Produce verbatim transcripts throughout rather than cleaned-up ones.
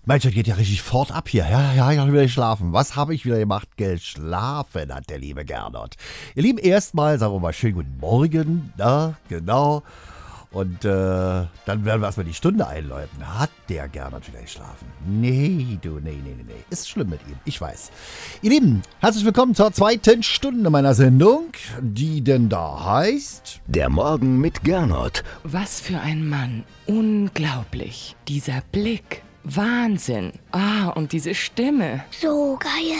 Mensch, das geht ja richtig fort ab hier. Ja, ja, ich habe wieder geschlafen. Was habe ich wieder gemacht? Geschlafen hat der liebe Gernot. Ihr Lieben, erstmal sagen wir mal schönen guten Morgen. Na, genau. Und äh, dann werden wir erstmal die Stunde einläuten. Hat der Gernot wieder geschlafen? Nee, du, nee, nee, nee, nee. Ist schlimm mit ihm, ich weiß. Ihr Lieben, herzlich willkommen zur zweiten Stunde meiner Sendung, die denn da heißt... Der Morgen mit Gernot. Was für ein Mann. Unglaublich. Dieser Blick. Wahnsinn. Ah, und diese Stimme. So geil.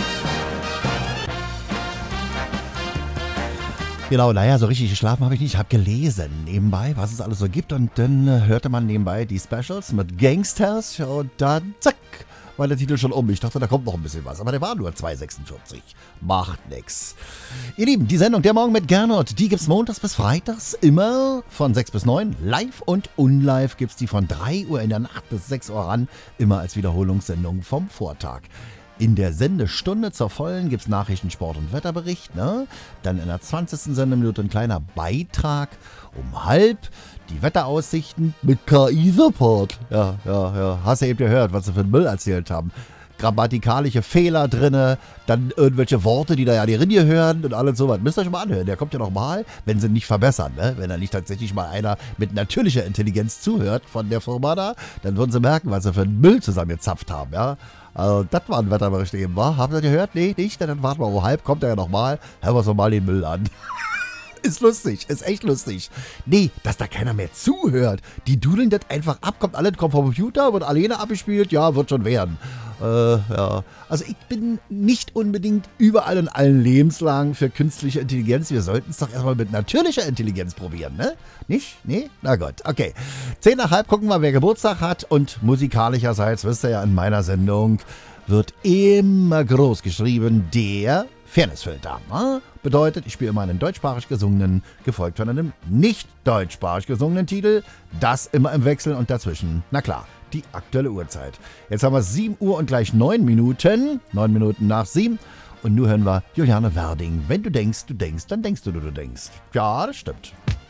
Genau, naja, so richtig geschlafen habe ich nicht. Ich habe gelesen nebenbei, was es alles so gibt. Und dann äh, hörte man nebenbei die Specials mit Gangsters. Und dann, zack, war der Titel schon um. Ich dachte, da kommt noch ein bisschen was. Aber der war nur zwei sechsundvierzig. Macht nix. Ihr Lieben, die Sendung Der Morgen mit Gernot, die gibt's montags bis freitags immer von sechs bis neun. Live und unlive gibt's die von drei Uhr in der Nacht bis sechs Uhr ran. Immer als Wiederholungssendung vom Vortag. In der Sendestunde zur vollen gibt es Nachrichten, Sport und Wetterbericht. Ne? Dann in der zwanzigsten Sendeminute ein kleiner Beitrag um halb. Die Wetteraussichten mit K I-Support. Ja, ja, ja. Hast du eben gehört, was sie für einen Müll erzählt haben. Grammatikalische Fehler drinne, dann irgendwelche Worte, die da ja die Rinne hören und alles sowas. Müsst ihr euch mal anhören. Der kommt ja noch mal, wenn sie nicht verbessern. Ne? Wenn da nicht tatsächlich mal einer mit natürlicher Intelligenz zuhört von der Firma da, dann würden sie merken, was sie für einen Müll zusammengezapft haben. Ja? Also, das war ein Wetterbericht eben, wa? Habt ihr gehört? Nee, nicht? Dann warten wir um halb, kommt er ja nochmal. Hören wir uns nochmal den Müll an. Ist lustig, ist echt lustig. Nee, dass da keiner mehr zuhört. Die dudeln das einfach ab, kommt alles, kommt vom Computer, wird alleine abgespielt, ja, wird schon werden. Äh, ja. Also ich bin nicht unbedingt überall in allen Lebenslagen für künstliche Intelligenz. Wir sollten es doch erstmal mit natürlicher Intelligenz probieren, ne? Nicht? Nee? Na gut, okay. Zehn nach halb gucken wir, wer Geburtstag hat. Und musikalischerseits, wisst ihr ja, in meiner Sendung wird immer groß geschrieben, der Fairnessfilter. Ne? Bedeutet, ich spiele immer einen deutschsprachig gesungenen, gefolgt von einem nicht deutschsprachig gesungenen Titel. Das immer im Wechsel und dazwischen, na klar, die aktuelle Uhrzeit. Jetzt haben wir sieben Uhr und gleich neun Minuten. neun Minuten nach sieben. Und nun hören wir Juliane Werding. Wenn du denkst, du denkst, dann denkst du, du, du denkst. Ja, das stimmt.